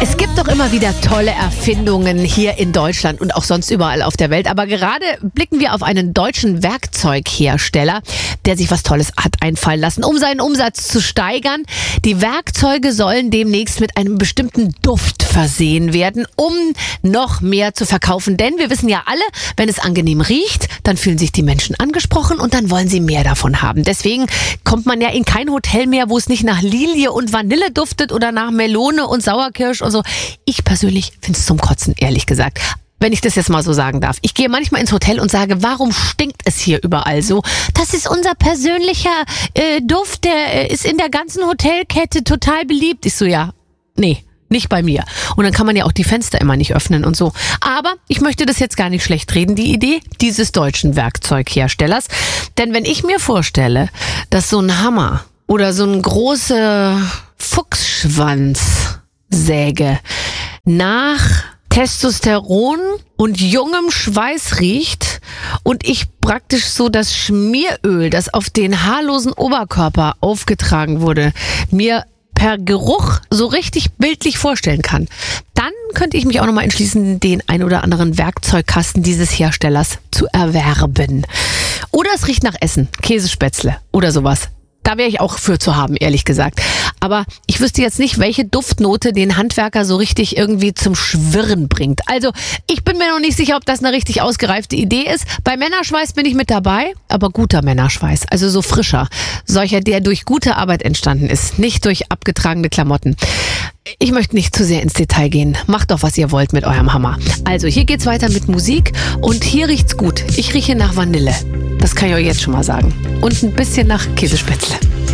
Es gibt doch immer wieder tolle Erfindungen hier in Deutschland und auch sonst überall auf der Welt. Aber gerade blicken wir auf einen deutschen Werkzeughersteller, der sich was Tolles hat einfallen lassen, um seinen Umsatz zu steigern. Die Werkzeuge sollen demnächst mit einem bestimmten Duft versehen werden, um noch mehr zu verkaufen. Denn wir wissen ja alle, wenn es angenehm riecht, dann fühlen sich die Menschen angesprochen und dann wollen sie mehr davon haben. Deswegen kommt man ja in kein Hotel mehr, wo es nicht nach Lilie und Vanille duftet oder nach Melone und Sauerkirsch und so. Ich persönlich finde es zum Kotzen, ehrlich gesagt. Wenn ich das jetzt mal so sagen darf. Ich gehe manchmal ins Hotel und sage, warum stinkt es hier überall so? Das ist unser persönlicher Duft, der ist in der ganzen Hotelkette total beliebt. Ich so, ja, nee. Nicht bei mir. Und dann kann man ja auch die Fenster immer nicht öffnen und so. Aber ich möchte das jetzt gar nicht schlecht reden, die Idee dieses deutschen Werkzeugherstellers. Denn wenn ich mir vorstelle, dass so ein Hammer oder so eine große Fuchsschwanzsäge nach Testosteron und jungem Schweiß riecht und ich praktisch so das Schmieröl, das auf den haarlosen Oberkörper aufgetragen wurde, mir per Geruch so richtig bildlich vorstellen kann, dann könnte ich mich auch nochmal entschließen, den ein oder anderen Werkzeugkasten dieses Herstellers zu erwerben. Oder es riecht nach Essen, Käsespätzle oder sowas. Da wäre ich auch für zu haben, ehrlich gesagt. Aber ich wüsste jetzt nicht, welche Duftnote den Handwerker so richtig irgendwie zum Schwirren bringt. Also ich bin mir noch nicht sicher, ob das eine richtig ausgereifte Idee ist. Bei Männerschweiß bin ich mit dabei, aber guter Männerschweiß, also so frischer. Solcher, der durch gute Arbeit entstanden ist, nicht durch abgetragene Klamotten. Ich möchte nicht zu sehr ins Detail gehen. Macht doch, was ihr wollt mit eurem Hammer. Also, hier geht's weiter mit Musik und hier riecht's gut. Ich rieche nach Vanille. Das kann ich euch jetzt schon mal sagen. Und ein bisschen nach Käsespätzle.